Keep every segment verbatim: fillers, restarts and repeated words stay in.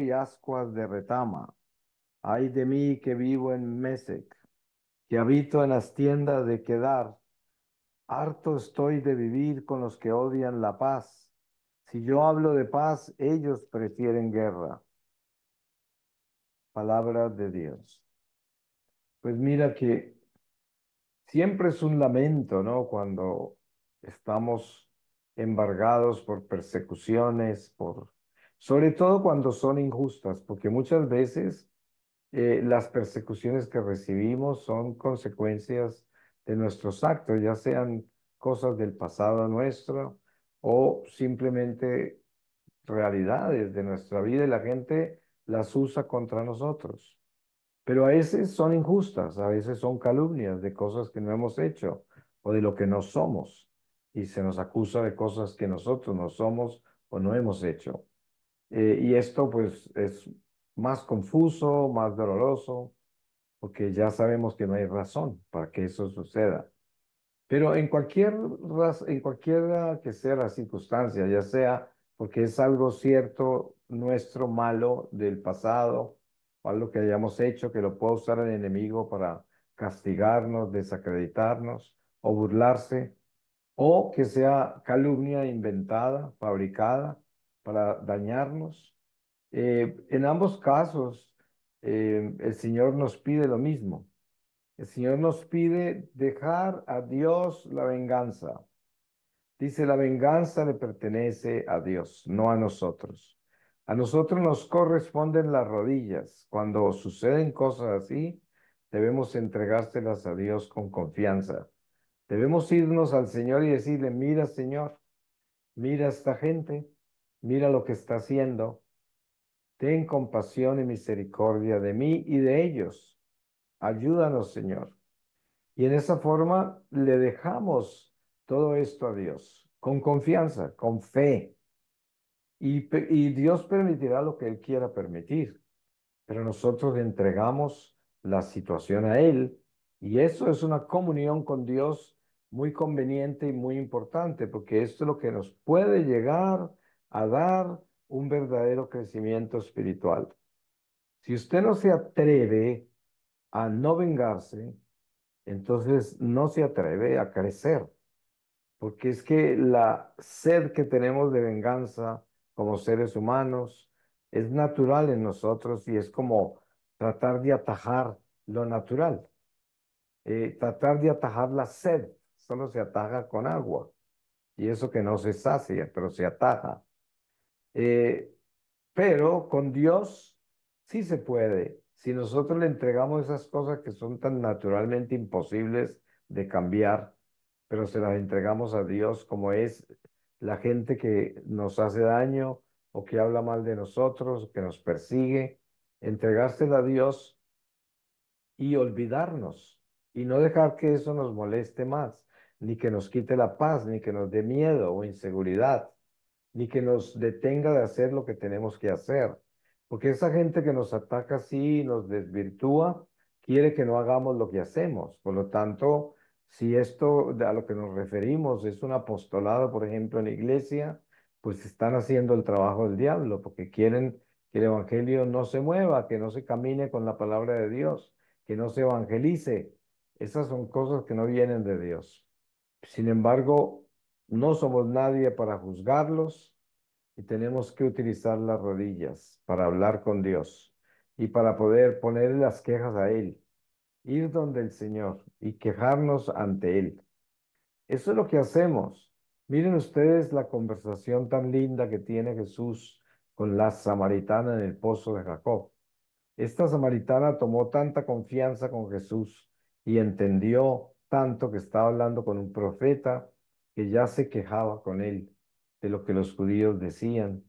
y ascuas de retama. Ay de mí que vivo en Mesec, que habito en las tiendas de Kedar. Harto estoy de vivir con los que odian la paz. Si yo hablo de paz, ellos prefieren guerra. Palabra de Dios. Pues mira que siempre es un lamento, ¿no? Cuando estamos embargados por persecuciones, por, sobre todo cuando son injustas, porque muchas veces eh, las persecuciones que recibimos son consecuencias de nuestros actos, ya sean cosas del pasado nuestro o simplemente realidades de nuestra vida y la gente las usa contra nosotros. Pero a veces son injustas, a veces son calumnias de cosas que no hemos hecho o de lo que no somos. Y se nos acusa de cosas que nosotros no somos o no hemos hecho. Eh, y esto pues es más confuso, más doloroso, porque ya sabemos que no hay razón para que eso suceda. Pero en cualquier, raz- en cualquiera que sea la circunstancia, ya sea porque es algo cierto nuestro malo del pasado o algo que hayamos hecho que lo pueda usar el enemigo para castigarnos, desacreditarnos o burlarse, o que sea calumnia inventada, fabricada para dañarnos. Eh, en ambos casos, eh, el Señor nos pide lo mismo. El Señor nos pide dejar a Dios la venganza. Dice, la venganza le pertenece a Dios, no a nosotros. A nosotros nos corresponden las rodillas. Cuando suceden cosas así, debemos entregárselas a Dios con confianza. Debemos irnos al Señor y decirle, mira, Señor, mira a esta gente, mira lo que está haciendo. Ten compasión y misericordia de mí y de ellos. Ayúdanos, Señor. Y en esa forma le dejamos todo esto a Dios, con confianza, con fe. Y, pe- y Dios permitirá lo que Él quiera permitir, pero nosotros le entregamos la situación a Él. Y eso es una comunión con Dios muy conveniente y muy importante, porque esto es lo que nos puede llegar a dar un verdadero crecimiento espiritual. Si usted no se atreve a no vengarse, entonces no se atreve a crecer, porque es que la sed que tenemos de venganza como seres humanos es natural en nosotros y es como tratar de atajar lo natural. Eh, tratar de atajar la sed solo se ataja con agua y eso que no se sacia, pero se ataja. Eh, pero con Dios sí se puede. Si nosotros le entregamos esas cosas que son tan naturalmente imposibles de cambiar, pero se las entregamos a Dios, como es la gente que nos hace daño o que habla mal de nosotros, que nos persigue, entregársela a Dios y olvidarnos y no dejar que eso nos moleste más, ni que nos quite la paz, ni que nos dé miedo o inseguridad, ni que nos detenga de hacer lo que tenemos que hacer. Porque esa gente que nos ataca así, nos desvirtúa, quiere que no hagamos lo que hacemos. Por lo tanto, si esto de a lo que nos referimos es un apostolado, por ejemplo, en la iglesia, pues están haciendo el trabajo del diablo, porque quieren que el evangelio no se mueva, que no se camine con la palabra de Dios, que no se evangelice. Esas son cosas que no vienen de Dios. Sin embargo, no somos nadie para juzgarlos y tenemos que utilizar las rodillas para hablar con Dios y para poder poner las quejas a Él, ir donde el Señor y quejarnos ante Él. Eso es lo que hacemos. Miren ustedes la conversación tan linda que tiene Jesús con la samaritana en el pozo de Jacob. Esta samaritana tomó tanta confianza con Jesús y entendió tanto que estaba hablando con un profeta que ya se quejaba con él de lo que los judíos decían.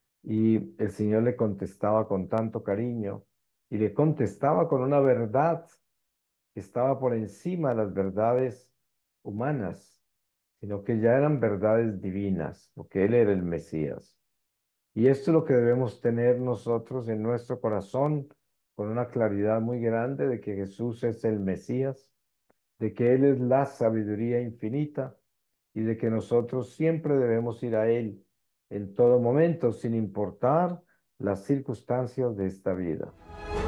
Y el Señor le contestaba con tanto cariño y le contestaba con una verdad que estaba por encima de las verdades humanas, sino que ya eran verdades divinas, porque Él era el Mesías. Y esto es lo que debemos tener nosotros en nuestro corazón con una claridad muy grande de que Jesús es el Mesías, de que Él es la sabiduría infinita y de que nosotros siempre debemos ir a Él en todo momento, sin importar las circunstancias de esta vida.